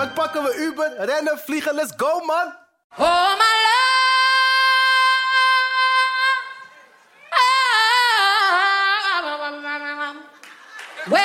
Pakken we Uber, rennen, vliegen, let's go, man! Oh my